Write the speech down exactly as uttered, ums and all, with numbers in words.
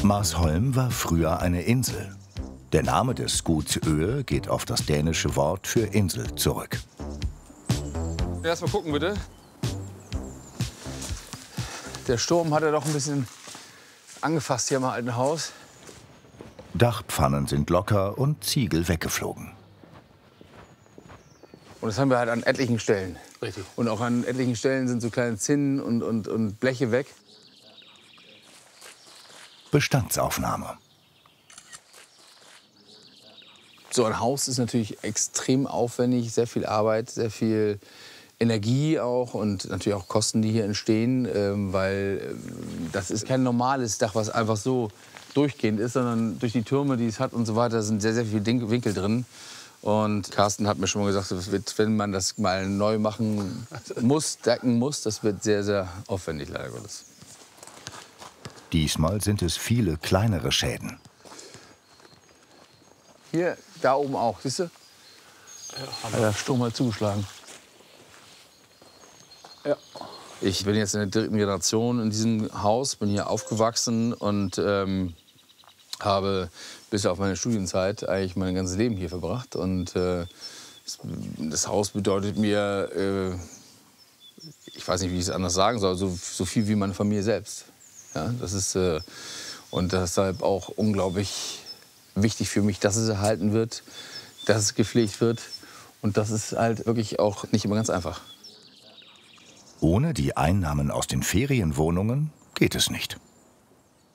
Marsholm war früher eine Insel. Der Name des Guts Oe geht auf das dänische Wort für Insel zurück. Erst mal gucken, bitte. Der Sturm hat ja doch ein bisschen angefasst hier im alten Haus. Dachpfannen sind locker und Ziegel weggeflogen. Und das haben wir halt an etlichen Stellen. Richtig. Und auch an etlichen Stellen sind so kleine Zinnen und, und, und Bleche weg. Bestandsaufnahme. So ein Haus ist natürlich extrem aufwendig, sehr viel Arbeit, sehr viel Energie auch und natürlich auch Kosten, die hier entstehen, ähm, weil ähm, das ist kein normales Dach, was einfach so durchgehend ist, sondern durch die Türme, die es hat und so weiter, sind sehr, sehr viele Ding Winkel drin. Und Carsten hat mir schon mal gesagt, das wird, wenn man das mal neu machen muss, decken muss, das wird sehr, sehr aufwendig, leider Gottes. Diesmal sind es viele kleinere Schäden. Hier, da oben auch, siehst du? Ja, hat der Sturm mal zugeschlagen. Ja. Ich bin jetzt in der dritten Generation in diesem Haus, bin hier aufgewachsen und ähm, habe bis auf meine Studienzeit eigentlich mein ganzes Leben hier verbracht. Und äh, das Haus bedeutet mir, äh, ich weiß nicht, wie ich es anders sagen soll, so, so viel wie meine Familie selbst. Ja, das ist, äh, und deshalb auch unglaublich wichtig für mich, dass es erhalten wird, dass es gepflegt wird. Und das ist halt wirklich auch nicht immer ganz einfach. Ohne die Einnahmen aus den Ferienwohnungen geht es nicht.